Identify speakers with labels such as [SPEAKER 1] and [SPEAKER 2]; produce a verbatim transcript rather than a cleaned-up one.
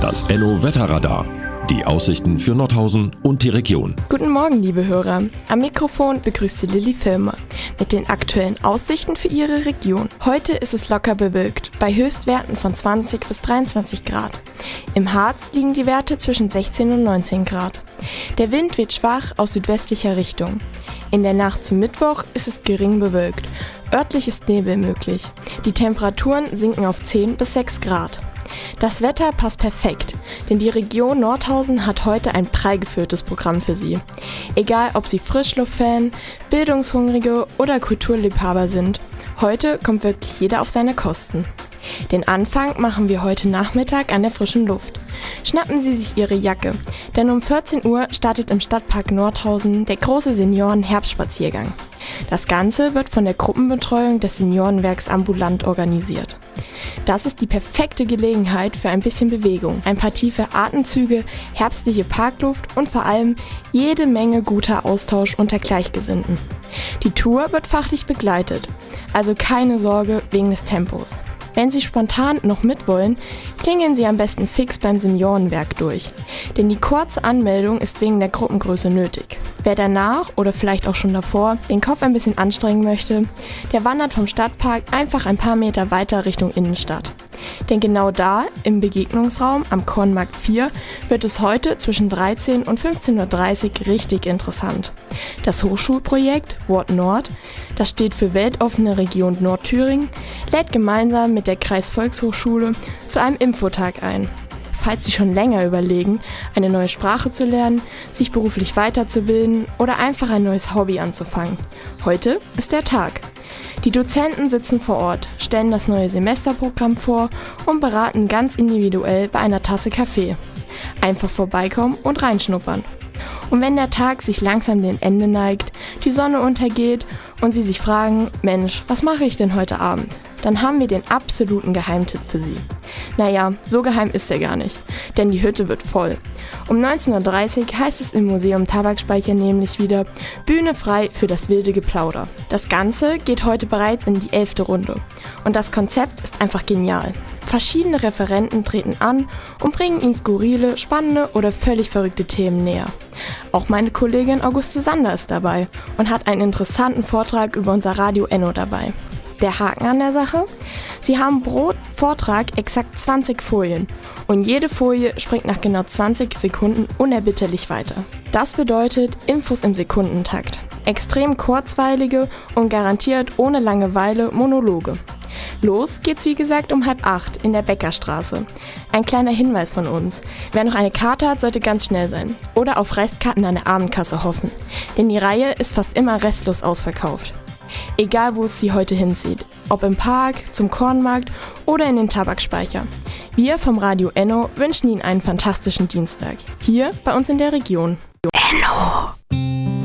[SPEAKER 1] Das Enno Wetterradar. Die Aussichten für Nordhausen und die Region.
[SPEAKER 2] Guten Morgen, liebe Hörer. Am Mikrofon begrüßt Sie Lilly Filmer mit den aktuellen Aussichten für Ihre Region. Heute ist es locker bewölkt, bei Höchstwerten von zwanzig bis dreiundzwanzig Grad. Im Harz liegen die Werte zwischen sechzehn und neunzehn Grad. Der Wind weht schwach aus südwestlicher Richtung. In der Nacht zum Mittwoch ist es gering bewölkt. Örtlich ist Nebel möglich. Die Temperaturen sinken auf zehn bis sechs Grad. Das Wetter passt perfekt, denn die Region Nordhausen hat heute ein prall gefülltes Programm für Sie. Egal, ob Sie Frischluftfan, Bildungshungrige oder Kulturliebhaber sind, heute kommt wirklich jeder auf seine Kosten. Den Anfang machen wir heute Nachmittag an der frischen Luft. Schnappen Sie sich Ihre Jacke, denn um vierzehn Uhr startet im Stadtpark Nordhausen der große Senioren-Herbstspaziergang. Das Ganze wird von der Gruppenbetreuung des Seniorenwerks ambulant organisiert. Das ist die perfekte Gelegenheit für ein bisschen Bewegung, ein paar tiefe Atemzüge, herbstliche Parkluft und vor allem jede Menge guter Austausch unter Gleichgesinnten. Die Tour wird fachlich begleitet, also keine Sorge wegen des Tempos. Wenn Sie spontan noch mitwollen, klingeln Sie am besten fix beim Seniorenwerk durch, denn die kurze Anmeldung ist wegen der Gruppengröße nötig. Wer danach oder vielleicht auch schon davor den Kopf ein bisschen anstrengen möchte, der wandert vom Stadtpark einfach ein paar Meter weiter Richtung Innenstadt. Denn genau da, im Begegnungsraum am Kornmarkt vier, wird es heute zwischen dreizehn und fünfzehn Uhr dreißig richtig interessant. Das Hochschulprojekt Wort Nord, das steht für Weltoffene Region Nordthüringen, lädt gemeinsam mit der Kreisvolkshochschule zu einem Infotag ein. Falls Sie schon länger überlegen, eine neue Sprache zu lernen, sich beruflich weiterzubilden oder einfach ein neues Hobby anzufangen. Heute ist der Tag. Die Dozenten sitzen vor Ort, stellen das neue Semesterprogramm vor und beraten ganz individuell bei einer Tasse Kaffee. Einfach vorbeikommen und reinschnuppern. Und wenn der Tag sich langsam dem Ende neigt, die Sonne untergeht und Sie sich fragen, Mensch, was mache ich denn heute Abend? Dann haben wir den absoluten Geheimtipp für Sie. Naja, so geheim ist er gar nicht, denn die Hütte wird voll. Um neunzehn Uhr dreißig heißt es im Museum Tabakspeicher nämlich wieder Bühne frei für das wilde Geplauder. Das Ganze geht heute bereits in die elfte Runde und das Konzept ist einfach genial. Verschiedene Referenten treten an und bringen Ihnen skurrile, spannende oder völlig verrückte Themen näher. Auch meine Kollegin Auguste Sander ist dabei und hat einen interessanten Vortrag über unser Radio Enno dabei. Der Haken an der Sache? Sie haben pro Vortrag exakt zwanzig Folien und jede Folie springt nach genau zwanzig Sekunden unerbitterlich weiter. Das bedeutet Infos im Sekundentakt, extrem kurzweilige und garantiert ohne Langeweile Monologe. Los geht's wie gesagt um halb acht in der Bäckerstraße. Ein kleiner Hinweis von uns. Wer noch eine Karte hat, sollte ganz schnell sein. Oder auf Restkarten an der Abendkasse hoffen. Denn die Reihe ist fast immer restlos ausverkauft. Egal wo es Sie heute hinzieht. Ob im Park, zum Kornmarkt oder in den Tabakspeicher. Wir vom Radio Enno wünschen Ihnen einen fantastischen Dienstag. Hier bei uns in der Region.